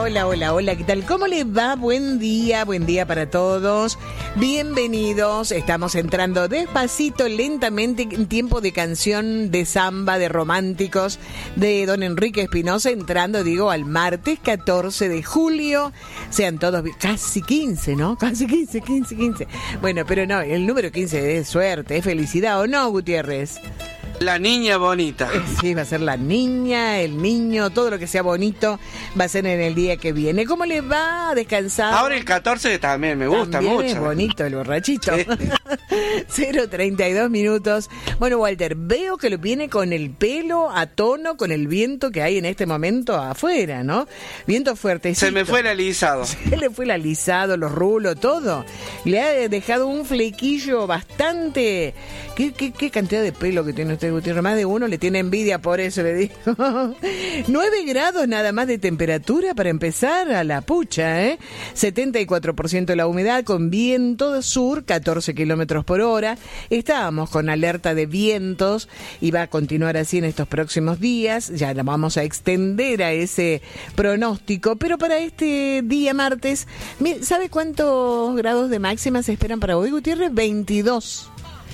Hola, ¿qué tal? ¿Cómo les va? Buen día para todos. Bienvenidos. Estamos entrando despacito, lentamente, en tiempo de canción, de samba, de románticos, de don Enrique Espinosa, entrando, al martes 14 de julio. Sean todos casi 15, ¿no? Casi 15. Bueno, pero no, el número 15 es suerte, es felicidad, ¿o no, Gutiérrez? La niña bonita. Sí, va a ser la niña, el niño, todo lo que sea bonito va a ser en el día que viene. ¿Cómo les va a descansar? Ahora el 14 también me gusta también mucho. Es bonito el borrachito. Sí. 0:32 minutos. Bueno, Walter, veo que lo viene con el pelo a tono con el viento que hay en este momento afuera, ¿no? Viento fuertecito. Se me fue el alisado. Se le fue el alisado, los rulos, todo. Le ha dejado un flequillo bastante... ¿Qué cantidad de pelo que tiene usted, Gutiérrez? Más de uno le tiene envidia, por eso le digo. 9 grados nada más de temperatura para empezar a la pucha, ¿eh? 74% la humedad, con viento sur, 14 kilómetros por hora. Estábamos con alerta de vientos y va a continuar así en estos próximos días. Ya la vamos a extender a ese pronóstico, pero para este día martes, ¿sabe cuántos grados de máxima se esperan para hoy, Gutiérrez? 22.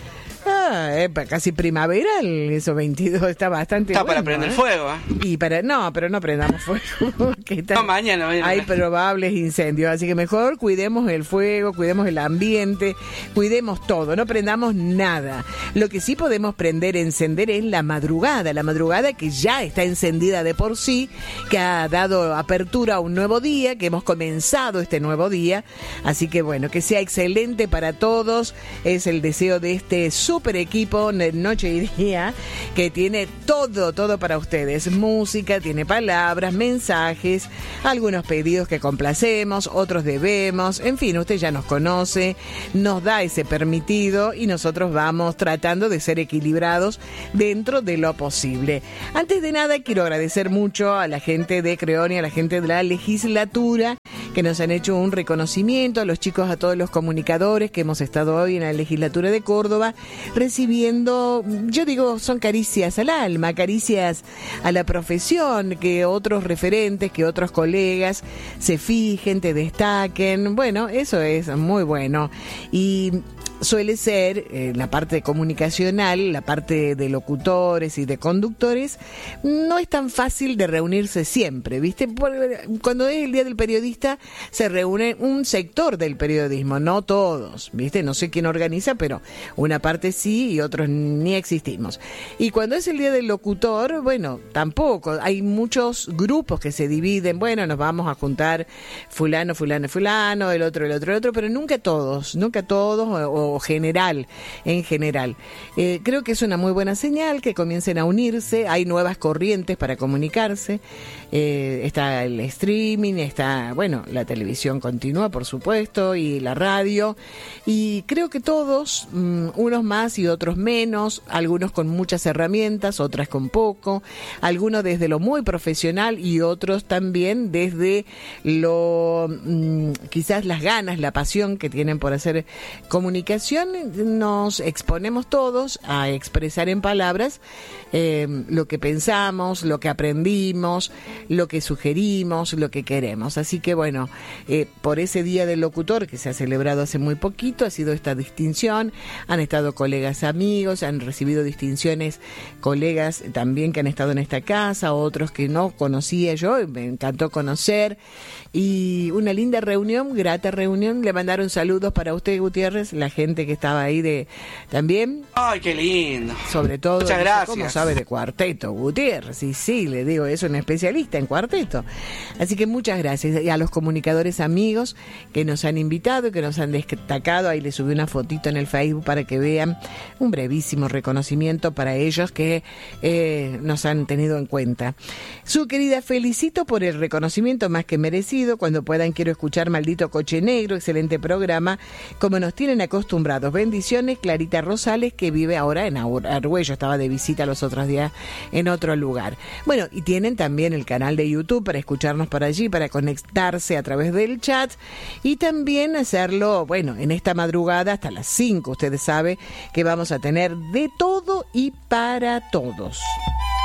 Casi primaveral, eso 22 está bastante está bueno, para prender fuego, ¿eh? Pero no prendamos fuego. No, mañana. Hay probables incendios, así que mejor cuidemos el fuego, cuidemos el ambiente, cuidemos todo, no prendamos nada. Lo que sí podemos encender es la madrugada que ya está encendida de por sí, que ha dado apertura a un nuevo día, que hemos comenzado este nuevo día, así que bueno, que sea excelente para todos, es el deseo de este super equipo Noche y Día, que tiene todo para ustedes. Música, tiene palabras, mensajes, algunos pedidos que complacemos, otros debemos, en fin, usted ya nos conoce, nos da ese permitido y nosotros vamos tratando de ser equilibrados dentro de lo posible. Antes de nada, quiero agradecer mucho a la gente de Creonia, a la gente de la legislatura, que nos han hecho un reconocimiento, a los chicos, a todos los comunicadores que hemos estado hoy en la legislatura de Córdoba, recibiendo, son caricias al alma, caricias a la profesión, que otros referentes, que otros colegas se fijen, te destaquen. Bueno, eso es muy bueno. Y suele ser la parte comunicacional, la parte de locutores y de conductores, no es tan fácil de reunirse siempre, ¿viste? Cuando es el Día del Periodista se reúne un sector del periodismo, no todos, ¿viste? No sé quién organiza, pero una parte sí y otros ni existimos. Y cuando es el Día del Locutor, bueno, tampoco, hay muchos grupos que se dividen, bueno, nos vamos a juntar fulano, el otro, pero nunca todos, o en general. Creo que es una muy buena señal que comiencen a unirse, hay nuevas corrientes para comunicarse, está el streaming, está, la televisión continua, por supuesto, y la radio, y creo que todos, unos más y otros menos, algunos con muchas herramientas, otras con poco, algunos desde lo muy profesional y otros también desde lo, quizás las ganas, la pasión que tienen por hacer comunicación. Nos exponemos todos a expresar en palabras lo que pensamos, lo que aprendimos, lo que sugerimos, lo que queremos. Así que por ese Día del Locutor que se ha celebrado hace muy poquito, ha sido esta distinción, han estado colegas amigos, han recibido distinciones colegas también que han estado en esta casa, otros que no conocía yo, me encantó conocer, y una linda reunión, grata reunión. Le mandaron saludos para usted, Gutiérrez, la gente que estaba ahí también. Ay, qué lindo. Sobre todo, muchas gracias. ¿Cómo sabe de cuarteto, Gutiérrez? Sí, le digo, es un especialista en cuarteto. Así que muchas gracias. Y a los comunicadores amigos que nos han invitado, que nos han destacado, ahí les subí una fotito en el Facebook para que vean, un brevísimo reconocimiento para ellos que nos han tenido en cuenta. Su querida, felicito por el reconocimiento más que merecido. Cuando puedan quiero escuchar Maldito Coche Negro, excelente programa, como nos tienen acostumbrados. Bendiciones, Clarita Rosales, que vive ahora en Argüello, estaba de visita los otros días en otro lugar. Bueno, y tienen también el canal de YouTube para escucharnos por allí, para conectarse a través del chat y también hacerlo, en esta madrugada hasta las 5, ustedes saben que vamos a tener de todo y para todos.